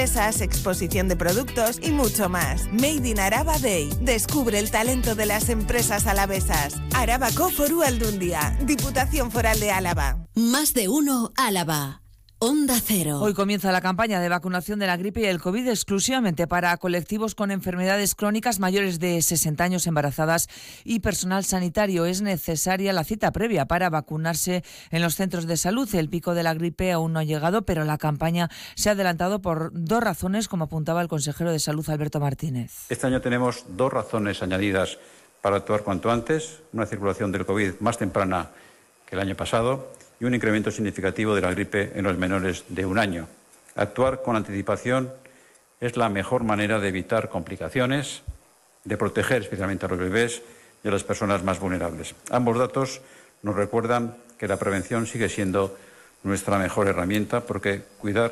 exposición de productos y mucho más. Made in Araba Day. Descubre el talento de las empresas alavesas. Arabako Foru Aldundia, Diputación Foral de Álava. Más de uno Álava. Onda Cero. Hoy comienza la campaña de vacunación de la gripe y el COVID exclusivamente para colectivos con enfermedades crónicas, mayores de 60 años, embarazadas y personal sanitario. Es necesaria la cita previa para vacunarse en los centros de salud. El pico de la gripe aún no ha llegado, pero la campaña se ha adelantado por dos razones, como apuntaba el consejero de Salud, Alberto Martínez. Este año tenemos dos razones añadidas para actuar cuanto antes: una circulación del COVID más temprana que el año pasado y un incremento significativo de la gripe en los menores de 1 año. Actuar con anticipación es la mejor manera de evitar complicaciones, de proteger especialmente a los bebés y a las personas más vulnerables. Ambos datos nos recuerdan que la prevención sigue siendo nuestra mejor herramienta, porque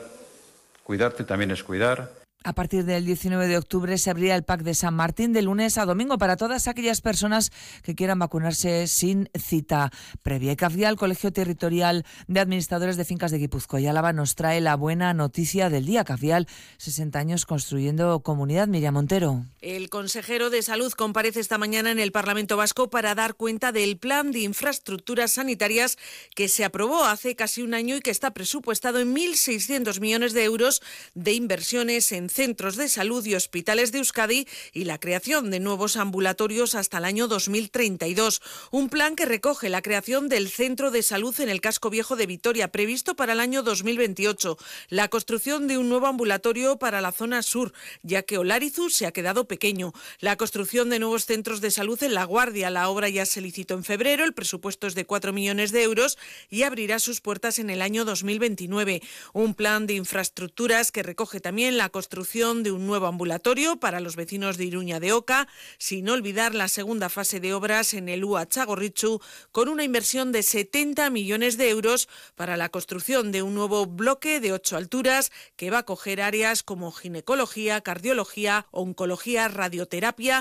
cuidarte también es cuidar. A partir del 19 de octubre se abrirá el PAC de San Martín de lunes a domingo para todas aquellas personas que quieran vacunarse sin cita previa. Y CAFDIAL, Colegio Territorial de Administradores de Fincas de Guipúzcoa y Álava, nos trae la buena noticia del día. CAFDIAL, 60 años construyendo comunidad. Miriam Montero. El consejero de Salud comparece esta mañana en el Parlamento Vasco para dar cuenta del plan de infraestructuras sanitarias que se aprobó hace casi un año y que está presupuestado en 1.600 millones de euros de inversiones en centros de salud y hospitales de Euskadi y la creación de nuevos ambulatorios hasta el año 2032. Un plan que recoge la creación del Centro de Salud en el Casco Viejo de Vitoria, previsto para el año 2028. La construcción de un nuevo ambulatorio para la zona sur, ya que Olarizu se ha quedado pequeño. La construcción de nuevos centros de salud en La Guardia. La obra ya se licitó en febrero, el presupuesto es de 4 millones de euros y abrirá sus puertas en el año 2029. Un plan de infraestructuras que recoge también la construcción de un nuevo ambulatorio para los vecinos de Iruña de Oca, sin olvidar la segunda fase de obras en el UA Txagorritxu, con una inversión de 70 millones de euros para la construcción de un nuevo bloque de 8 alturas que va a acoger áreas como ginecología, cardiología, oncología, radioterapia